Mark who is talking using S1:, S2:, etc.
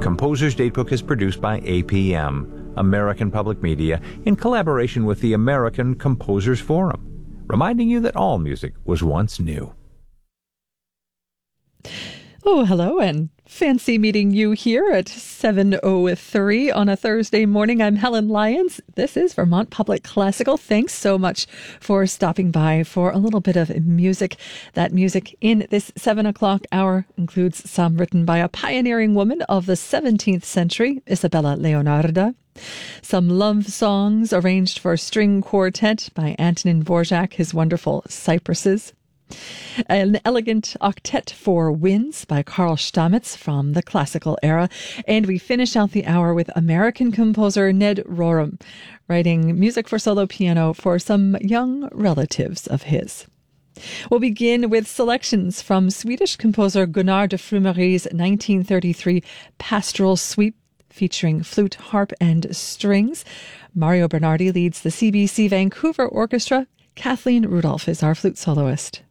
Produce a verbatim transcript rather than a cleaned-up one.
S1: Composer's Datebook is produced by A P M, American Public Media, in collaboration with the American Composers Forum, reminding you that all music was once new.
S2: Oh, hello, and fancy meeting you here at seven oh three on a Thursday morning. I'm Helen Lyons. This is Vermont Public Classical. Thanks so much for stopping by for a little bit of music. That music in this seven o'clock hour includes some written by a pioneering woman of the seventeenth century, Isabella Leonarda. Some love songs arranged for string quartet by Antonin Dvorak, his wonderful Cypresses. An elegant octet for winds by Carl Stamitz from the classical era. And we finish out the hour with American composer Ned Rorem, writing music for solo piano for some young relatives of his. We'll begin with selections from Swedish composer Gunnar de Frumery's nineteen thirty-three Pastoral Suite featuring flute, harp, and strings. Mario Bernardi leads the C B C Vancouver Orchestra. Kathleen Rudolph is our flute soloist.